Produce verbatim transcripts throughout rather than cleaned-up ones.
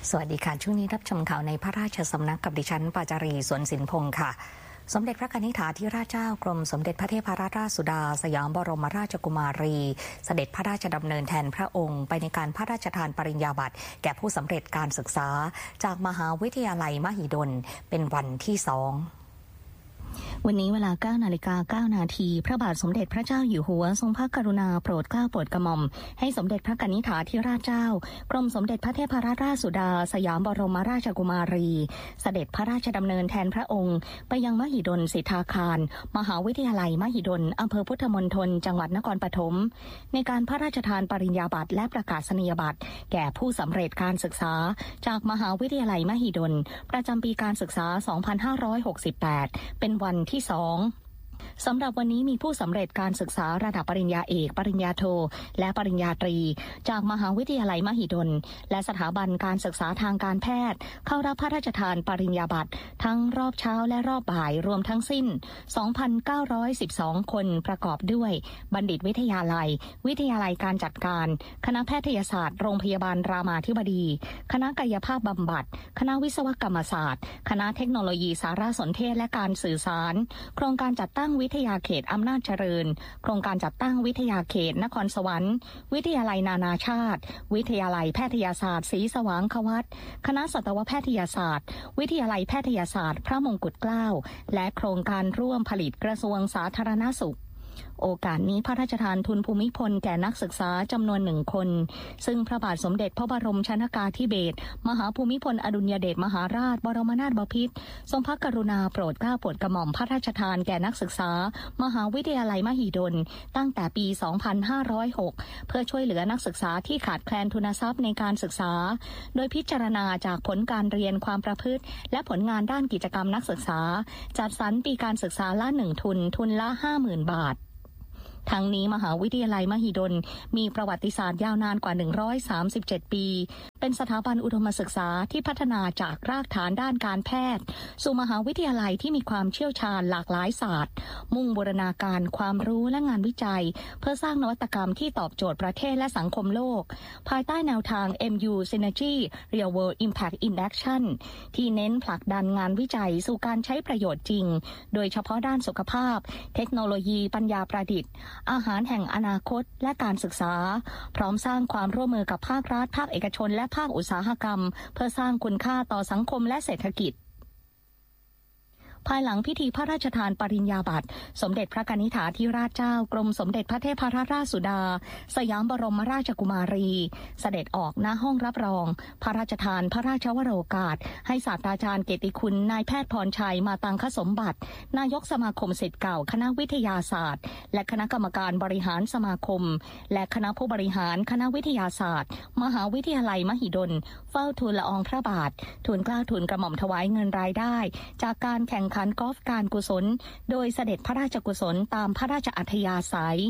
สวัสดีค่ะช่วงนี้รับชมข่าวในพระราชสำนักกับดิฉันปาจารีสวนสินพงศ์ค่ะสมเด็จพระนิธิถาธิราชเจ้ากรมสมเด็จพระเทพรัตนราชสุดาสยามบรมราชกุมารีเสด็จพระราชดำเนินแทนพระองค์ไปในการพระราชทานปริญญาบัตรแก่ผู้สำเร็จการศึกษาจากมหาวิทยาลัยมหิดลเป็นวันที่สองวันนี้เวลา เก้านาฬิกาเก้านาที พระบาทสมเด็จพระเจ้าอยู่หัวทรงพระกรุณาโปรดเกล้าโปรดกระหม่อมให้สมเด็จพระนิธิถาธิราชเจ้ากรมสมเด็จพระเทพรัตนราชสุดาสยามบรมราชกุมารีเสด็จพระราชดำเนินแทนพระองค์ไปยังมหิดลสิทธาคารมหาวิทยาลัยมหิดลอำเภอพุทธมณฑลจังหวัดนครปฐมในการพระราชทานปริญญาบัตรและประกาศนียบัตรแก่ผู้สำเร็จการศึกษาจากมหาวิทยาลัยมหิดลประจำปีการศึกษา สองพันห้าร้อยหกสิบแปด เป็นวันที่สองสำหรับวันนี้มีผู้สำเร็จการศึกษาระดับปริญญาเอกปริญญาโทและปริญญาตรีจากมหาวิทยาลัยมหิดลและสถาบันการศึกษาทางการแพทย์เข้ารับพระราชทานปริญญาบัตรทั้งรอบเช้าและรอบบ่ายรวมทั้งสิ้น สองพันเก้าร้อยสิบสอง คนประกอบด้วยบัณฑิตวิทยาลัยวิทยาลัยการจัดการคณะแพทยศาสตร์โรงพยาบาลรามาธิบดีคณะกายภาพบำบัดคณะวิศวกรรมศาสตร์คณะเทคโนโลยีสารสนเทศและการสื่อสารโครงการจัดตั้งวิทยาเขตอำนาจเจริญโครงการจัดตั้งวิทยาเขตนครสวรรค์วิทยาลัยนานาชาติวิทยาลัยแพทยศาสตร์ศรีสว่างควัตรคณะสัตวแพทยศาสตร์วิทยาลัยแพทยศาสตร์พระมงกุฎเกล้าและโครงการร่วมผลิตกระทรวงสาธารณสุขโอกาสนี้พระราชทานทุนภูมิพลแก่นักศึกษาจำนวนหนึ่งคนซึ่งพระบาทสมเด็จพระบรมชนกาธิเบศรมหาภูมิพลอดุลยเดชมหาราชบรมนาถบพิตรทรงพระกรุณาโปรดเกล้าโปรดกระหม่อมพระราชทานแก่นักศึกษามหาวิทยาลัยมหิดลตั้งแต่ปี สองพันห้าร้อยหก เพื่อช่วยเหลือนักศึกษาที่ขาดแคลนทุนทรัพย์ในการศึกษาโดยพิจารณาจากผลการเรียนความประพฤติและผลงานด้านกิจกรรมนักศึกษาจัดสรรปีการศึกษาละหนึ่งทุนทุนละ ห้าหมื่น บาททั้งนี้มหาวิทยาลัยมหิดลมีประวัติศาสตร์ยาวนานกว่าหนึ่งร้อยสามสิบเจ็ดปีเป็นสถาบันอุดมศึกษาที่พัฒนาจากรากฐานด้านการแพทย์สู่มหาวิทยาลัยที่มีความเชี่ยวชาญหลากหลายศาสตร์มุ่งบูรณาการความรู้และงานวิจัยเพื่อสร้างนวัตกรรมที่ตอบโจทย์ประเทศและสังคมโลกภายใต้แนวทาง เอ็ม ยู Synergy Real World Impact in Action ที่เน้นผลักดันงานวิจัยสู่การใช้ประโยชน์จริงโดยเฉพาะด้านสุขภาพเทคโนโลยีปัญญาประดิษฐ์อาหารแห่งอนาคตและการศึกษาพร้อมสร้างความร่วมมือกับภาครัฐภาคเอกชนและภาคอุตสาหกรรมเพื่อสร้างคุณค่าต่อสังคมและเศรษฐกิจภายหลังพิธีพระราชทานปริญญาบัตรสมเด็จพระนิธิถาธิราชเจ้ากรมสมเด็จพระเทพรัตนราชสุดาสยามบรมราชกุมารีเสด็จออกณห้องรับรองพระราชทานพระราชวโรกาสให้ศาสตราจารย์เกียรติคุณนายแพทย์พรชัยมาตังคสมบัตินายกสมาคมศิษย์เก่าคณะวิทยาศาสตร์และคณะกรรมการบริหารสมาคมและคณะผู้บริหารคณะวิทยาศาสตร์มหาวิทยาลัยมหิดลเฝ้าทูลละอองพระบาททูลเกล้าทูลกระหม่อมถวายเงินรายได้จากการแข่งขันกอล์ฟการกุศลโดยเสด็จพระราชกุศลตามพระราชอัธยาศัย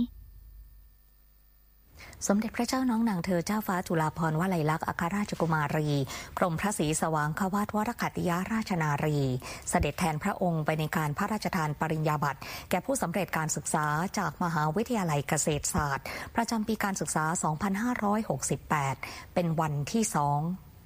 สมเด็จพระเจ้าน้องนางเธอเจ้าฟ้าจุฬาภรณ์วลัยลักษณ์อัครราชกุมารีกรมพระศรีสว่างควัตรวรคัตติยราชนารีเสด็จแทนพระองค์ไปในการพระราชทานปริญญาบัตรแก่ผู้สำเร็จการศึกษาจากมหาวิทยาลัยเกษตรศาสตร์ประจำปีการศึกษา สองพันห้าร้อยหกสิบแปด เป็นวันที่สอง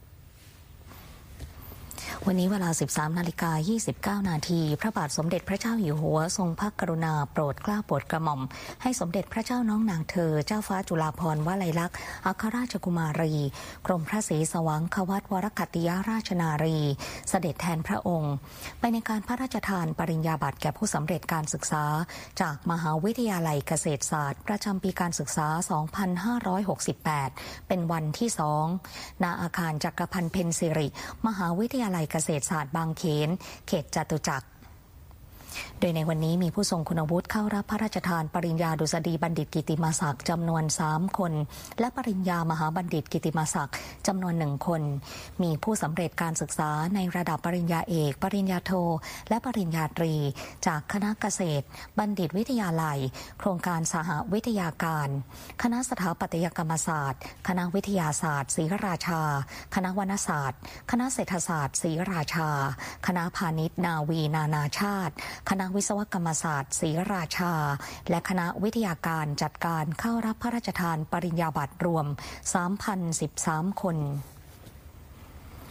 วันนี้เวลา สิบสามนาฬิกายี่สิบเก้า นาทีพระบาทสมเด็จพระเจ้าอยู่หัวทรงพระกรุณาโปรดเกล้าโปรดกระหม่อมให้สมเด็จพระเจ้าน้องนางเธอเจ้าฟ้าจุฬาภรณ์วลัยลักษณ์อัครราชกุมารีกรมพระศรีสว่างควัตรวรคัตติยราชนารีเสด็จแทนพระองค์ไปในการพระราชทานปริญญาบัตรแก่ผู้สำเร็จการศึกษาจากมหาวิทยาลัยเกษตรศาสตร์ประจำปีการศึกษา สองพันห้าร้อยหกสิบแปด เป็นวันที่สองณอาคารจักรพันธ์เพ็ญสิริมหาวิทยาลัยเกษตรศาสตร์บางเขนเขตจตุจักรโดยในวันนี้มีผู้ทรงคุณวุฒิเข้ารับพระราชทานปริญญาดุษฎีบัณฑิตกิติมศักดิ์จำนวนสามคนและปริญญามหาบัณฑิตกิติมศักดิ์จำนวนหนึ่งคนมีผู้สำเร็จการศึกษาในระดับปริญญาเอกปริญญาโทและปริญญาตรีจากคณะเกษตรบัณฑิตวิทยาลัยโครงการสหวิทยาการคณะสถาปัตยกรรมศาสตร์คณะวิทยาศาสตร์ศรีราชาคณะวรรณศาสตร์คณะเศรษฐศาสตร์ศรีราชาคณะพาณิชย์นาวีนานาชาติคณะวิศวกรรมศาสตร์ศรีราชาและคณะวิทยาการจัดการเข้ารับพระราชทานปริญญาบัตรรวม สามพันสิบสาม คน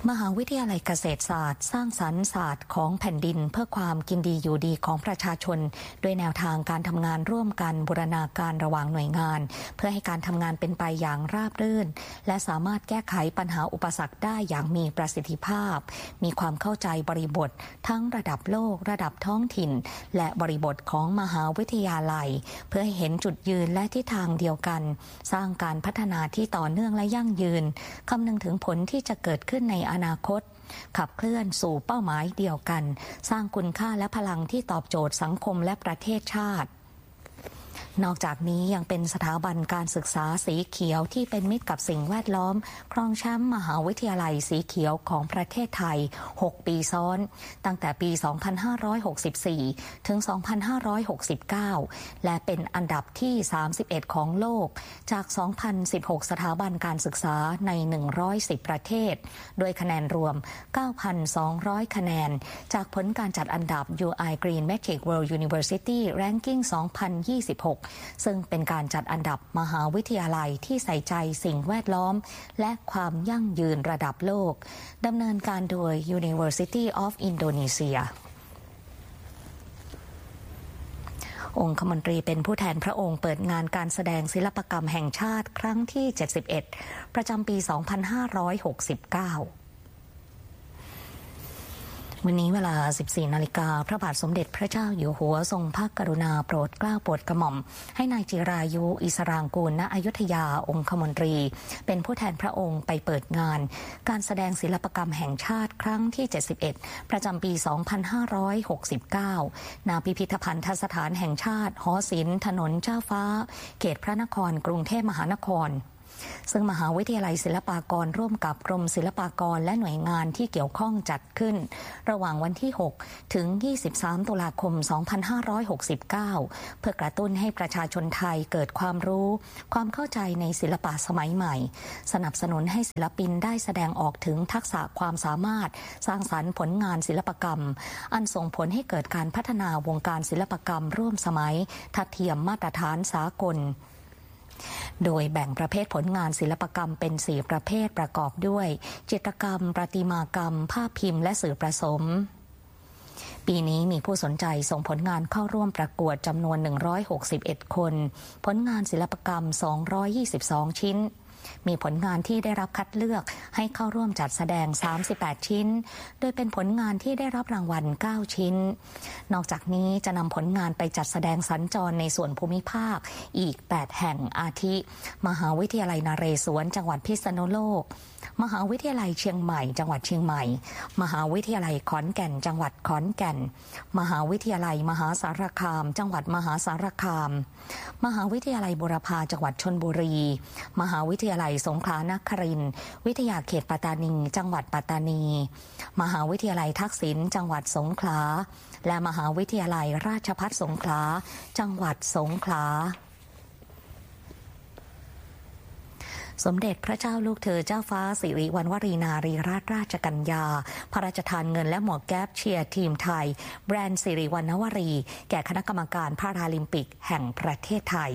มหาวิทยาลัยเกษตรศาสตร์สร้างสรรค์ศาสตร์ของแผ่นดินเพื่อความกินดีอยู่ดีของประชาชนโดยแนวทางการทำงานร่วมกันบูรณาการระหว่างหน่วยงานเพื่อให้การทำงานเป็นไปอย่างราบรื่นและสามารถแก้ไขปัญหาอุปสรรคได้อย่างมีประสิทธิภาพมีความเข้าใจบริบททั้งระดับโลกระดับท้องถิ่นและบริบทของมหาวิทยาลัยเพื่อให้เห็นจุดยืนและทิศทางเดียวกันสร้างการพัฒนาที่ต่อเนื่องและยั่งยืนคำนึงถึงผลที่จะเกิดขึ้นในอนาคตขับเคลื่อนสู่เป้าหมายเดียวกันสร้างคุณค่าและพลังที่ตอบโจทย์สังคมและประเทศชาตินอกจากนี้ยังเป็นสถาบันการศึกษาสีเขียวที่เป็นมิตรกับสิ่งแวดล้อมครองแชมป์มหาวิทยาลัยสีเขียวของประเทศไทยหกปีซ้อนตั้งแต่ปีสองพันห้าร้อยหกสิบสี่ถึงสองพันห้าร้อยหกสิบเก้าและเป็นอันดับที่สามสิบเอ็ดของโลกจาก สองพันสิบหก สถาบันการศึกษาในหนึ่งร้อยสิบประเทศโดยคะแนนรวม เก้าพันสองร้อย คะแนนจากผลการจัดอันดับ ยู ไอ Green Metric World University Ranking สองพันยี่สิบหกซึ่งเป็นการจัดอันดับมหาวิทยาลัยที่ใส่ใจสิ่งแวดล้อมและความยั่งยืนระดับโลกดำเนินการโดย University of Indonesia องคมนตรีเป็นผู้แทนพระองค์เปิดงานการแสดงศิลปกรรมแห่งชาติครั้งที่เจ็ดสิบเอ็ดประจำปีสองพันห้าร้อยหกสิบเก้าวันนี้เวลา สิบสี่ นาฬิกาพระบาทสมเด็จพระเจ้าอยู่หัวทรงพระกรุณาโปรดเกล้าโปรดกระหม่อมให้นายจิรายุอิสรางกูลณอยุธยาองคมนตรีเป็นผู้แทนพระองค์ไปเปิดงานการแสดงศิลปกรรมแห่งชาติครั้งที่เจ็ดสิบเอ็ดประจำปีสองพันห้าร้อยหกสิบเก้าณพิพิธภัณฑสถานแห่งชาติหอศิลป์ถนนเจ้าฟ้าเขตพระนครกรุงเทพมหานครซึ่งมหาวิทยาลัยศิลปากรร่วมกับกรมศิลปากรและหน่วยงานที่เกี่ยวข้องจัดขึ้นระหว่างวันที่หกถึงยี่สิบสามตุลาคมสองพันห้าร้อยหกสิบเก้าเพื่อกระตุ้นให้ประชาชนไทยเกิดความรู้ความเข้าใจในศิลปะสมัยใหม่สนับสนุนให้ศิลปินได้แสดงออกถึงทักษะความสามารถสร้างสรรค์ผลงานศิลปกรรมอันส่งผลให้เกิดการพัฒนาวงการศิลปกรรมร่วมสมัยทัดเทียมมาตรฐานสากลโดยแบ่งประเภทผลงานศิลปกรรมเป็นสี่ประเภทประกอบด้วยจิตรกรรมประติมากรรมภาพพิมพ์และสื่อผสมปีนี้มีผู้สนใจส่งผลงานเข้าร่วมประกวดจำนวนหนึ่งร้อยหกสิบเอ็ดคนผลงานศิลปกรรมสองร้อยยี่สิบสองชิ้นมีผลงานที่ได้รับคัดเลือกให้เข้าร่วมจัดแสดงสามสิบแปดชิ้นโดยเป็นผลงานที่ได้รับรางวัลเก้าชิ้นนอกจากนี้จะนำผลงานไปจัดแสดงสัญจรในส่วนภูมิภาคอีกแปดแห่งอาทิมหาวิทยาลัยนเรศวรจังหวัดพิษณุโลกมหาวิทยาลัยเชียงใหม่จังหวัดเชียงใหม่มหาวิทยาลัยขอนแก่นจังหวัดขอนแก่นมหาวิทยาลัยมหาสารคามจังหวัดมหาสารคามมหาวิทยาลัยบูรพาจังหวัดชลบุรีมหาวิทยาลัยสงขลานครินทร์วิทยาเขตปัตตานีจังหวัดปัตตานีมหาวิทยาลัยทักษิณจังหวัดสงขลาและมหาวิทยาลัยราชภัฏสงขลาจังหวัดสงขลาสมเด็จพระเจ้าลูกเธอเจ้าฟ้าสิริวัณวรีนารีราชราชกัญญาพระราชทานเงินและหมวกแก๊ปเชียร์ทีมไทยแบรนด์สิริวัณวรีแก่คณะกรรมการพาราลิมปิกแห่งประเทศไทย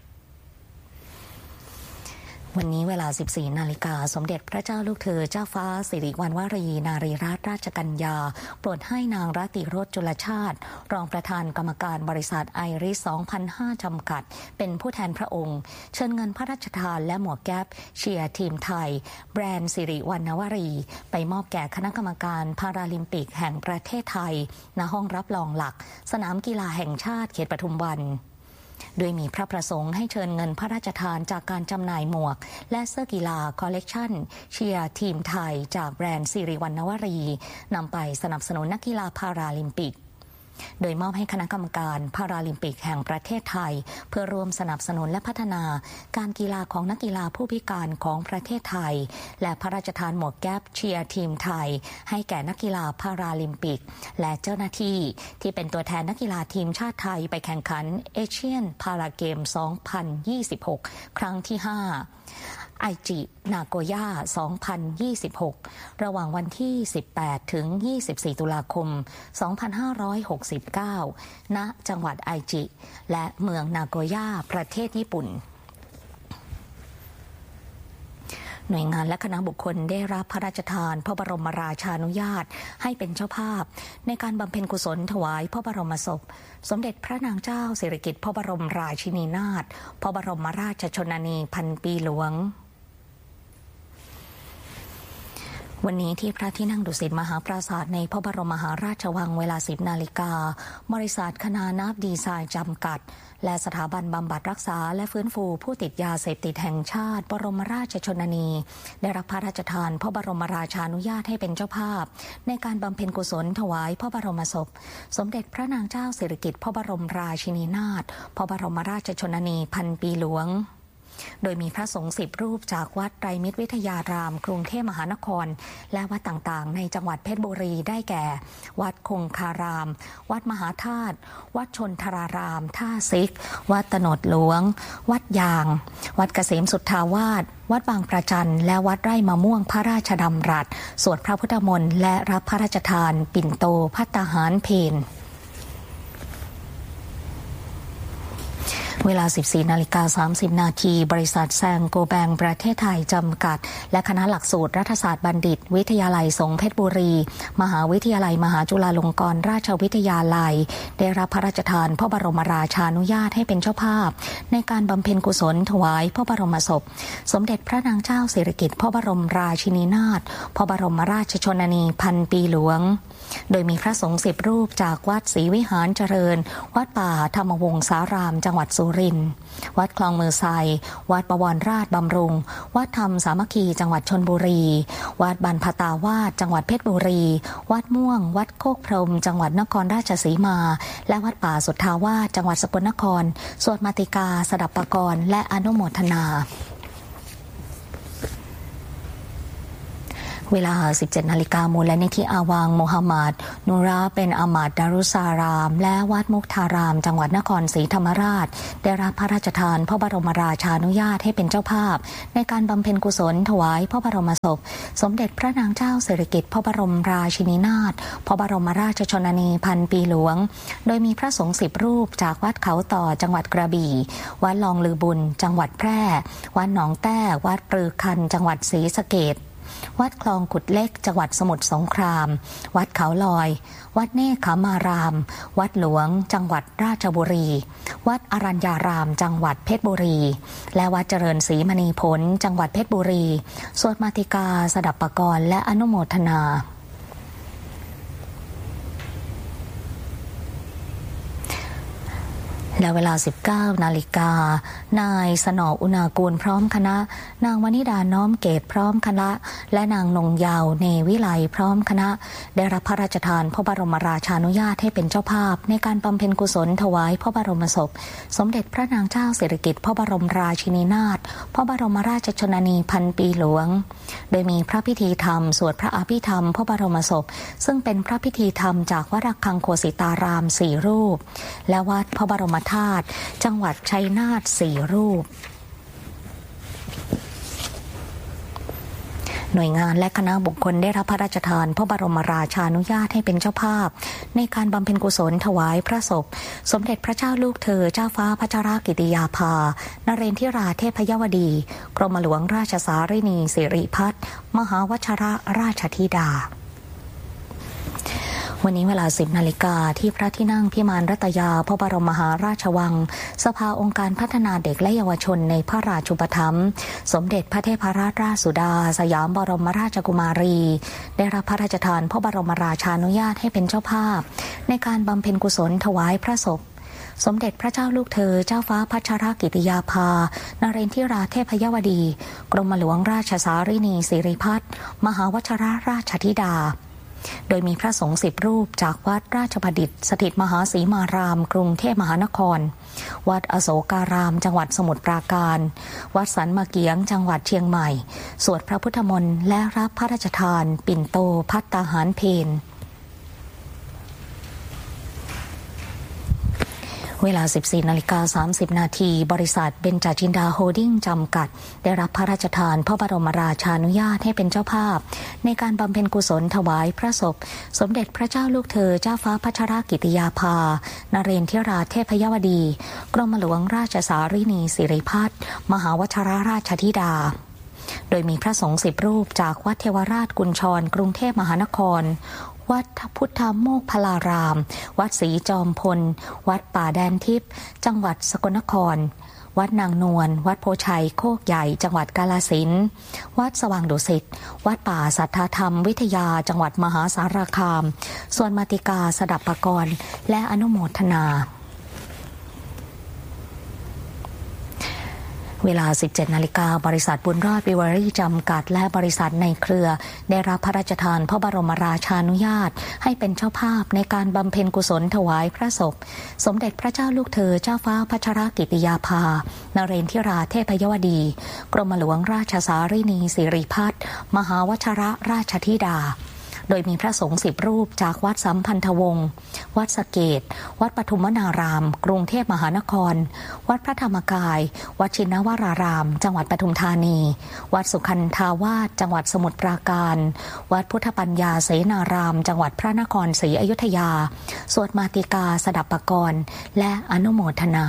วันนี้เวลา สิบสี่ นาฬิกาสมเด็จพระเจ้าลูกเธอเจ้าฟ้าสิริวัณวรีนารีราชราชกัญญาโปรดให้นางรัติรสจุลชาติรองประธานกรรมการบริษัทไอริส สองพันห้า จำกัดเป็นผู้แทนพระองค์เชิญเงินพระราชทานและหมวกแก๊ปเชียร์ทีมไทยแบรนด์สิริวัณวรีไปมอบแก่คณะกรรมการพาราลิมปิกแห่งประเทศไทยณห้องรับรองหลักสนามกีฬาแห่งชาติเขตปทุมวันโดยมีพระประสงค์ให้เชิญเงินพระราชทานจากการจำหน่ายหมวกและเสื้อกีฬาคอลเลกชันเชียร์ทีมไทยจากแบรนด์สิริวัณวรีนำไปสนับสนุนนักกีฬาพาราลิมปิกโดยมอบให้คณะกรรมการพาราลิมปิกแห่งประเทศไทยเพื่อร่วมสนับสนุนและพัฒนาการกีฬาของนักกีฬาผู้พิการของประเทศไทยและพระราชทานหมวกแก๊ปเชียร์ทีมไทยให้แก่นักกีฬาพาราลิมปิกและเจ้าหน้าที่ที่เป็นตัวแทนนักกีฬาทีมชาติไทยไปแข่งขันเอเชียนพาราเกม สองพันยี่สิบหก ครั้งที่ห้าไอจินาโกย่า สองพันยี่สิบหก ระหว่างวันที่ สิบแปด ถึง ยี่สิบสี่ ตุลาคม สองพันห้าร้อยหกสิบเก้า ณ จังหวัดไอจิและเมืองนาโกย่าประเทศญี่ปุ่นหน่วยงานและคณะบุคคลได้รับพระราชทานพระบรมราชานุญาตให้เป็นเจ้าภาพในการบำเพ็ญกุศลถวายพระบรมศพสมเด็จพระนางเจ้าสิริกิติ์พระบรมราชินีนาถพระบรมราชชนนีพันปีหลวงวันนี้ที่พระที่นั่งดุสิตมหาปราสาทในพระบรมมหาราชวังเวลา สิบนาฬิกาบริษัทคณานาบดีไซน์จำกัดและสถาบันบำบัดรักษาและฟื้นฟูผู้ติดยาเสพติดแห่งชาติบรมราชชนนีได้รับพระราชทานพระบรมราชานุญาตให้เป็นเจ้าภาพในการบำเพ็ญกุศลถวายพระบรมศพสมเด็จพระนางเจ้าสิริกิติ์พระบรมราชินีนาถพระบรมราชชนนีพันปีหลวงโดยมีพระสงฆ์สิบรูปจากวัดไตรมิตรวิทยารามกรุงเทพมหานครและวัดต่างๆในจังหวัดเพชรบุรีได้แก่วัดคงคารามวัดมหาธาตุวัดชนทรารามท่าซิกวัดตโนดหลวงวัดยางวัดเกษมสุทธาวาสวัดบางประจันและวัดไร่มะม่วงพระราชดำรัสสวดพระพุทธมนต์และรับพระราชทานปิ่นโตภัตตาหารเพลเวลา สิบสี่นาฬิกาสามสิบนาทีบริษัทแซงโกแบงประเทศไทยจำกัดและคณะหลักสูตรรัฐศาสตร์บัณฑิตวิทยาลัยสงฆ์เพชรบุรีมหาวิทยาลัยมหาจุฬาลงกรณราชวิทยาลัยได้รับพระราชทานพระบรมราชานุญาตให้เป็นเจ้าภาพในการบำเพ็ญกุศลถวายพระบรมศพสมเด็จพระนางเจ้าสิริกิติ์พระบรมราชินีนาถพระบรมราชชนนีพันปีหลวงโดยมีพระสงฆ์สิบรูปจากวัดศรีวิหารเจริญวัดป่าธรรมวงศารามจังหวัดสุรินทร์วัดคลองมือไซวัดบวรราชบำรุงวัดธรรมสามัคคีจังหวัดชลบุรีวัดบรรพตาวาสจังหวัดเพชรบุรีวัดม่วงวัดโคกพรหมจังหวัดนครราชสีมาและวัดป่าสุทธาวาสจังหวัดสกลนครสวดมาติกาสดับปกรณ์และอนุโมทนาเวลา สิบเจ็ดนาฬิกามูลนิธิอาวางโมฮัมหมัดนูราเป็นอามาดดารุสารามและวัดมุกทารามจังหวัดนครศรีธรรมราชได้รับพระราชทานพระบรมราชานุญาตให้เป็นเจ้าภาพในการบำเพ็ญกุศลถวายพระบรมศพสมเด็จพระนางเจ้าสิริกิติ์พระบรมราชินีนาถพระบรมราชชนนีพันปีหลวงโดยมีพระสงฆ์สิบรูปจากวัดเขาต่อจังหวัดกระบี่วัดลองลือบุญจังหวัดแพร่วัดหนองแต้วัดปรือคันจังหวัดศรีสะเกษวัดคลองขุดเล็กจังหวัดสมุทรสงครามวัดเขาลอยวัดเนคขมารามวัดหลวงจังหวัดราชบุรีวัดอรัญญารามจังหวัดเพชรบุรีและวัดเจริญศรีมณีผลจังหวัดเพชรบุรีสวดมาติกาสดับปกรณ์และอนุโมทนาและเวลา สิบเก้านาฬิกานายสนออุณากูลพร้อมคณะนางวนิดาน้อมเกตพร้อมคณะและนางนงยาวเนวิไลพร้อมคณะได้รับพระราชทานพระบรมราชานุญาตให้เป็นเจ้าภาพในการบำเพ็ญกุศลถวายพระบรมศพสมเด็จพระนางเจ้าสิริกิติ์พระบรมราชินีนาถพระบรมราชชนนีพันปีหลวงโดยมีพระพิธีธรรมสวดพระอภิธรรมพระบรมศพซึ่งเป็นพระพิธีธรรมจากวัดระฆังโคสิตารามสี่รูปและวัดพระบรมธาตุจังหวัดชัยนาทสี่รูปหน่วยงานและคณะบุคคลได้รับพระราชทานพระบรมราชานุญาตให้เป็นเจ้าภาพในการบำเพ็ญกุศลถวายพระศพสมเด็จพระเจ้าลูกเธอเจ้าฟ้าพัชรกิติยาภานเรนทิราเทพยวดีกรมหลวงราชสารินีสิริพัฒน์มหาวชรราชธิดาวันนี้เวลา สิบนาฬิกาที่พระที่นั่งพิมานรัตยาพระบรมมหาราชวังสภาองค์การพัฒนาเด็กและเยาวชนในพระราชูปถัมภ์สมเด็จพระเทพรัตนราชสุดาสยามบรมราชกุมารีได้รับพระราชทานพระบรมราชานุญาตให้เป็นเจ้าภาพในการบำเพ็ญกุศลถวายพระศพสมเด็จพระเจ้าลูกเธอเจ้าฟ้าพัชรกิติยาภานเรนทิราเทพยวดีกรมหลวงราชสารินีสิริพัฒน์มหาวชรราชธิดาโดยมีพระสงฆ์สิบรูปจากวัดราชประดิษฐ์สถิตมหาสีมารามกรุงเทพมหานครวัดอโศการามจังหวัดสมุทรปราการวัดสันมะเกียงจังหวัดเชียงใหม่สวดพระพุทธมนต์และรับพระราชทานปิ่นโตภัตตาหารเพลเวลา สิบสี่นาฬิกาสามสิบนาทีบริษัทเบญจจินดาโฮลดิ้งจำกัดได้รับพระราชทานพระบรมราชานุญาตให้เป็นเจ้าภาพในการบำเพ็ญกุศลถวายพระศพสมเด็จพระเจ้าลูกเธอเจ้าฟ้าพัชรกิติยาภานเรนทิราเทพยวดีกรมหลวงราชสารินีสิริพัฒน์มหาวชรราชธิดาโดยมีพระสงฆ์สิบรูปจากวัดเทวราชกุญชรกรุงเทพมหานครวัดพุทธโมกขลารามวัดศรีจอมพลวัดป่าแดนทิพย์จังหวัดสกลนครวัดนางนวลวัดโพชัยโคกใหญ่จังหวัดกาฬสินธุ์วัดสว่างดุสิตวัดป่าสัทธธรรมวิทยาจังหวัดมหาสารคามส่วนมาติกาสดับปกรณ์และอนุโมทนาเวลา สิบเจ็ดนาฬิกา บริษัทบุญรอดบิวเวอรี่จำกัดและบริษัทในเครือได้รับพระราชทานพระบรมราชานุญาตให้เป็นเจ้าภาพในการบำเพ็ญกุศลถวายพระศพสมเด็จพระเจ้าลูกเธอเจ้าฟ้าพัชรกิติยาภานเรนทิราเทพยวดีกรมหลวงราชสารินีสิริพัฒน์มหาวชรราชธิดาโดยมีพระสงฆ์สิบรูปจากวัดสัมพันธวงศ์วัดสะเกษวัดปทุมวนารามกรุงเทพมหานครวัดพระธรรมกายวัดชินวรารามจังหวัดปทุมธานีวัดสุขันธาวาสจังหวัดสมุทรปราการวัดพุทธปัญญาเสนารามจังหวัดพระนครศรีอยุธยาสวดมาติกาสดับปกรณ์และอนุโมทนา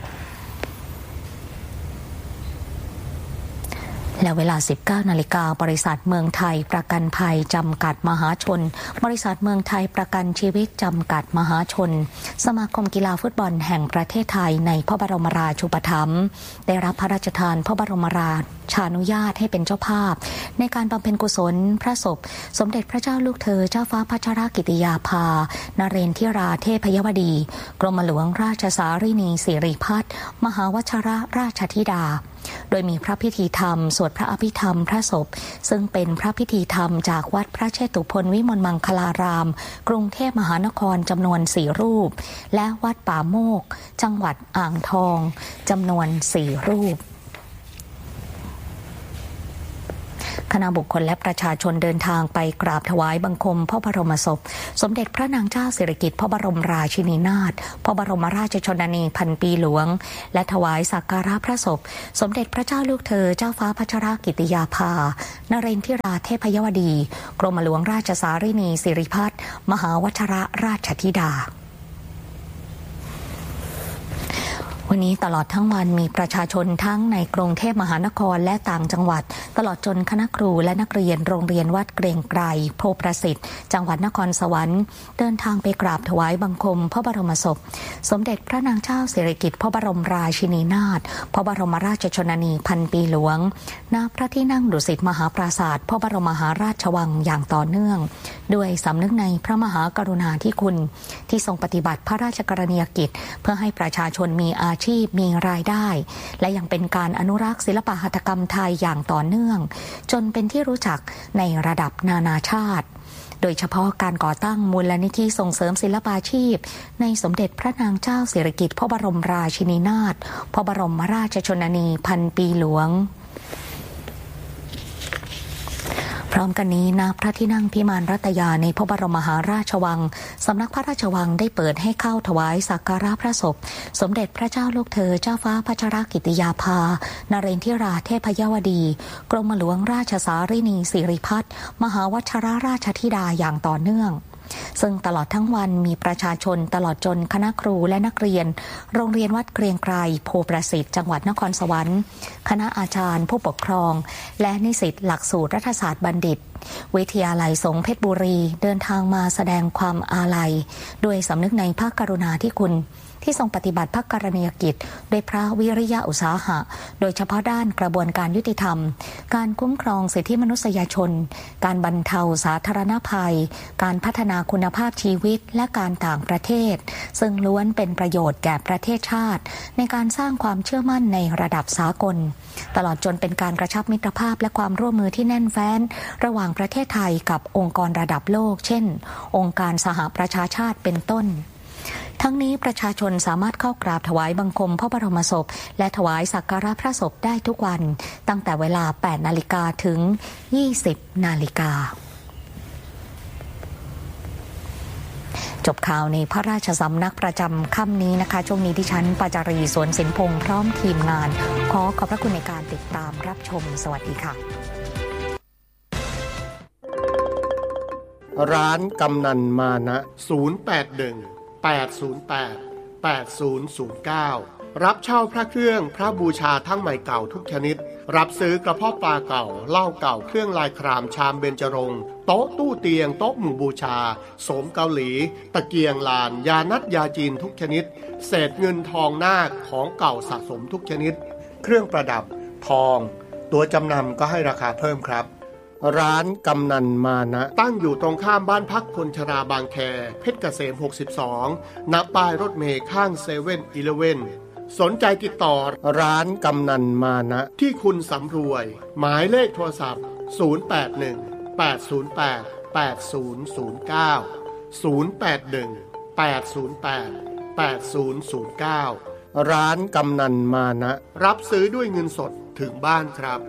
และเวลา สิบเก้านาฬิกา บริษัทเมืองไทยประกันภัยจำกัดมหาชนบริษัทเมืองไทยประกันชีวิตจำกัดมหาชนสมาคมกีฬาฟุตบอลแห่งประเทศไทยในพระบรมราชูปถัมภ์ได้รับพระราชทานพระบรมราชานุญาตให้เป็นเจ้าภาพในการบำเพ็ญกุศลพระศพสมเด็จพระเจ้าลูกเธอเจ้าฟ้าพัชรกิติยาภานเรนทิราเทพยวดีกรมหลวงราชสารินีสิริพัฒน์มหาวชรราชธิดาโดยมีพระพิธีธรรมสวดพระอภิธรรมพระศพซึ่งเป็นพระพิธีธรรมจากวัดพระเชตุพนวิมลมังคลารามกรุงเทพมหานครจำนวนสี่รูปและวัดป่าโมกจังหวัดอ่างทองจำนวนสี่รูปคณะบุคคลและประชาชนเดินทางไปกราบถวายบังคมพระบรมศพสมเด็จพระนางเจ้าสิริกิติ์พระบรมราชินีนาถพระบรมราชชนนีพันปีหลวงและถวายสักการะพระศพสมเด็จพระเจ้าลูกเธอเจ้าฟ้าพัชรกิติยาภานเรนทิราเทพยวดีกรมหลวงราชสารินีสิริพัฒน์มหาวชรราชธิดาวันนี้ตลอดทั้งวันมีประชาชนทั้งในกรุงเทพมหานครและต่างจังหวัดตลอดจนคณะครูและนักเรียนโรงเรียนวัดเกรียงไกรโพประสิทธิ์จังหวัดนครสวรรค์เดินทางไปกราบถวายบังคมพระบรมศพสมเด็จพระนางเจ้าสิริกิติ์พระบรมราชินีนาถพระบรมราชชนนีพันปีหลวงณพระที่นั่งดุสิตมหาปราสาทพระบรมมหาราชวังอย่างต่อเนื่องด้วยสำนึกในพระมหากรุณาธิคุณที่ทรงปฏิบัติพระราชกรณียกิจเพื่อให้ประชาชนมีอาชีพมีรายได้และยังเป็นการอนุรักษ์ศิลปหัตถกรรมไทยอย่างต่อเนื่องจนเป็นที่รู้จักในระดับนานาชาติโดยเฉพาะการก่อตั้งมูลนิธิส่งเสริมศิลปาชีพในสมเด็จพระนางเจ้าสิริกิติ์พระบรมราชินีนาถพระบรมราชชนนีพันปีหลวงพร้อมกันนี้ณพระที่นั่งพิมานรัตยาในพระบรมมหาราชวังสำนักพระราชวังได้เปิดให้เข้าถวายสักการะพระศพสมเด็จพระเจ้าลูกเธอเจ้าฟ้าพัชรกิติยาภานเรนทิราเทพยวดีกรมหลวงราชสารินีสิริพัฒน์มหาวชรราชธิดาอย่างต่อเนื่องซึ่งตลอดทั้งวันมีประชาชนตลอดจนคณะครูและนักเรียนโรงเรียนวัดเกรียงไกรโพประสิทธิ์จังหวัดนครสวรรค์คณะอาจารย์ผู้ปกครองและนิสิตหลักสูตรรัฐศาสตร์บัณฑิตวิทยาลัยสงฆ์เพชรบุรีเดินทางมาแสดงความอาลัยด้วยสำนึกในพระกรุณาธิคุณที่ทรงปฏิบัติพระกรณียกิจด้วยพระวิริยะอุตสาหะโดยเฉพาะด้านกระบวนการยุติธรรมการคุ้มครองสิทธิมนุษยชนการบรรเทาสาธารณภัยการพัฒนาคุณภาพชีวิตและการต่างประเทศซึ่งล้วนเป็นประโยชน์แก่ประเทศชาติในการสร้างความเชื่อมั่นในระดับสากลตลอดจนเป็นการกระชับมิตรภาพและความร่วมมือที่แน่นแฟ้นระหว่างประเทศไทยกับองค์กรระดับโลกเช่นองค์การสหประชาชาติเป็นต้นทั้งนี้ประชาชนสามารถเข้ากราบถวายบังคมพระบรมศพและถวายสักการะพระศพได้ทุกวันตั้งแต่เวลา แปดนาฬิกา ถึง ยี่สิบนาฬิกาจบข่าวในพระราชสำนักประจำค่ำนี้นะคะช่วงนี้ดิฉันปาจารีสวนสินพงษ์พร้อมทีมงานขอขอบพระคุณในการติดตามรับชมสวัสดีค่ะร้านกำนันมานะศูนย์ แปด หนึ่ง แปด ศูนย์ แปด แปด ศูนย์ ศูนย์ เก้ารับเช่าพระเครื่องพระบูชาทั้งใหม่เก่าทุกชนิดรับซื้อกระเพาะปลาเก่าเหล้าเก่าเครื่องลายครามชามเบญจรงค์โต๊ะตู้เตียงโต๊ะหมู่บูชาโสมเกาหลีตะเกียงลานยานัดยาจีนทุกชนิดเศษเงินทองนาคของเก่าสะสมทุกชนิดเครื่องประดับทองตัวจำนำก็ให้ราคาเพิ่มครับร้านกำนันมานะตั้งอยู่ตรงข้ามบ้านพักคนชราบางแคเพชรเกษมหกสิบสองณป้ายรถเมล์ข้างเซเว่นอีเลฟเว่นสนใจติดต่อร้านกำนันมานะที่คุณสำรวยหมายเลขโทรศัพท์ศูนย์ แปด หนึ่ง แปด ศูนย์ แปด แปด ศูนย์ ศูนย์ เก้า ศูนย์ แปด หนึ่ง แปด ศูนย์ แปด แปด ศูนย์ ศูนย์ เก้าร้านกำนันมานะรับซื้อด้วยเงินสดถึงบ้านครับ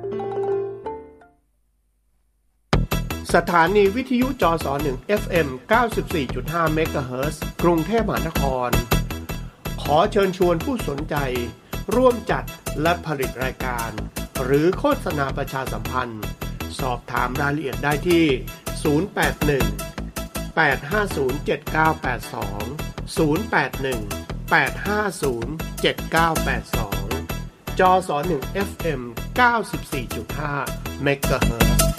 สถานีวิทยุจสหนึ่ง เอฟ เอ็ม เก้าสิบสี่จุดห้า เมกะเฮิรตซ์ กรุงเทพมหานครขอเชิญชวนผู้สนใจร่วมจัดและผลิตรายการหรือโฆษณาประชาสัมพันธ์สอบถามรายละเอียดได้ที่ศูนย์ แปด หนึ่ง แปด ห้า ศูนย์ เจ็ด เก้า แปด สอง ศูนย์ แปด หนึ่ง แปด ห้า ศูนย์ เจ็ด เก้า แปด สองจสหนึ่ง เอฟ เอ็ม เก้าสิบสี่จุดห้า เมกะเฮิรตซ์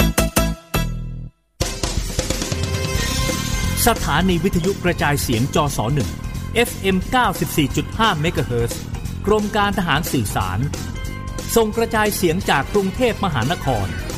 สถานีวิทยุกระจายเสียงจสหนึ่ง เอฟ เอ็ม เก้าสิบสี่จุดห้า เมกะเฮิรตซ์กรมการทหารสื่อสารส่งกระจายเสียงจากกรุงเทพมหานคร